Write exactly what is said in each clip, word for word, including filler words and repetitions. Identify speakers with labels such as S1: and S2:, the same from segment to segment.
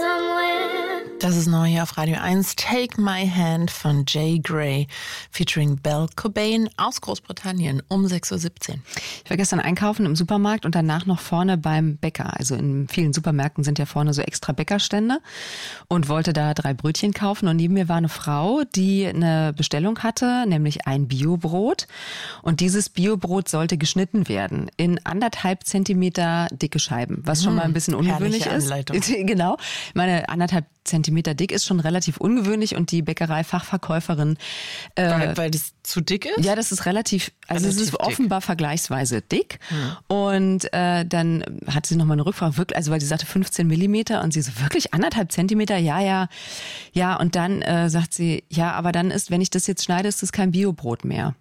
S1: somewhere.
S2: Das ist neu hier auf Radio eins. Take My Hand von Jay Gray featuring Belle Cobain aus Großbritannien um sechs Uhr siebzehn.
S3: Ich war gestern einkaufen im Supermarkt und danach noch vorne beim Bäcker. Also in vielen Supermärkten sind ja vorne so extra Bäckerstände und wollte da drei Brötchen kaufen. Und neben mir war eine Frau, die eine Bestellung hatte, nämlich ein Biobrot. Und dieses Biobrot sollte geschnitten werden in anderthalb Zentimeter dicke Scheiben, was schon mal ein bisschen ungewöhnlich ist. Genau, meine anderthalb Zentimeter dick ist schon relativ ungewöhnlich und die Bäckerei-Fachverkäuferin... Äh,
S2: weil, weil das zu dick ist?
S3: Ja, das ist relativ, also relativ es ist dick. Offenbar vergleichsweise dick. Hm. Und äh, dann hat sie nochmal eine Rückfrage, wirklich, also weil sie sagte fünfzehn Millimeter und sie so, wirklich anderthalb Zentimeter? Ja, ja, ja. Und dann äh, sagt sie, ja, aber dann ist, wenn ich das jetzt schneide, ist das kein Biobrot mehr.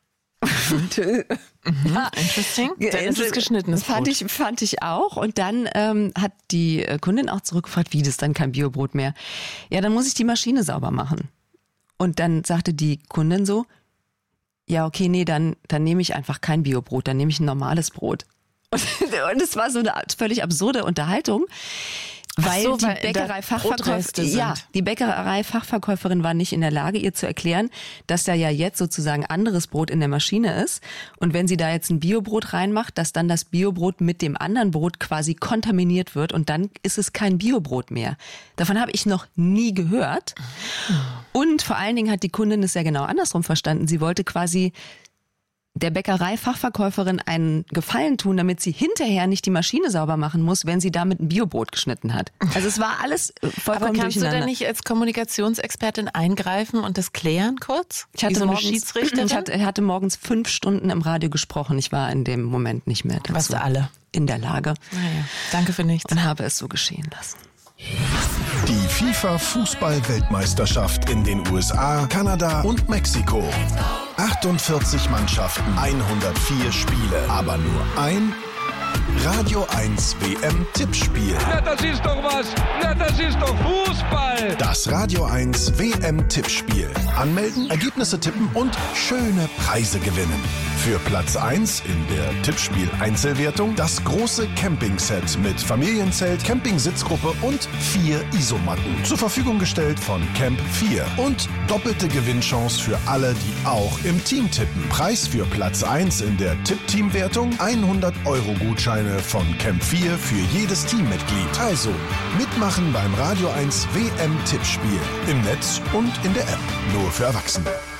S2: Mhm. Ja, interesting. Dann ist es geschnittenes Brot.
S3: Fand ich, fand ich auch. Und dann ähm, hat die Kundin auch zurückgefragt, wie das dann kein Biobrot mehr. Ja, dann muss ich die Maschine sauber machen. Und dann sagte die Kundin so, ja, okay, nee, dann, dann nehme ich einfach kein Biobrot, dann nehme ich ein normales Brot. Und, und es war so eine völlig absurde Unterhaltung. Weil
S2: so,
S3: die
S2: weil
S3: Bäckerei-Fachverkäuferin, ja, die Bäckerei-Fachverkäuferin war nicht in der Lage, ihr zu erklären, dass da ja jetzt sozusagen anderes Brot in der Maschine ist. Und wenn sie da jetzt ein Biobrot reinmacht, dass dann das Biobrot mit dem anderen Brot quasi kontaminiert wird und dann ist es kein Biobrot mehr. Davon habe ich noch nie gehört. Und vor allen Dingen hat die Kundin es ja genau andersrum verstanden. Sie wollte quasi der Bäckerei-Fachverkäuferin einen Gefallen tun, damit sie hinterher nicht die Maschine sauber machen muss, wenn sie damit ein Biobrot geschnitten hat. Also es war alles vollkommen
S2: Aber kannst du denn nicht als Kommunikationsexpertin eingreifen und das klären kurz?
S3: Ich hatte,
S2: so
S3: morgens,
S2: Schiedsrichterin?
S3: ich hatte, hatte morgens fünf Stunden im Radio gesprochen. Ich war in dem Moment nicht mehr dazu
S2: Warst du alle
S3: in der Lage.
S2: Naja, danke für nichts.
S3: Und habe es so geschehen lassen.
S4: Die FIFA-Fußball-Weltmeisterschaft in den U S A, Kanada und Mexiko. achtundvierzig Mannschaften, hundertvier Spiele, aber nur ein Radio eins W M-Tippspiel.
S5: Na, das ist doch was. Na, das ist doch Fußball.
S4: Das Radio eins W M-Tippspiel. Anmelden, Ergebnisse tippen und schöne Preise gewinnen. Für Platz eins in der Tippspiel-Einzelwertung das große Campingset mit Familienzelt, Campingsitzgruppe und vier Isomatten. Zur Verfügung gestellt von Camp vier. Und doppelte Gewinnchance für alle, die auch im Team tippen. Preis für Platz eins in der Tipp-Team-Wertung hundert Euro Gutscheine von Camp vier für jedes Teammitglied. Also mitmachen beim Radio eins W M-Tippspiel. Im Netz und in der App. Nur für Erwachsene.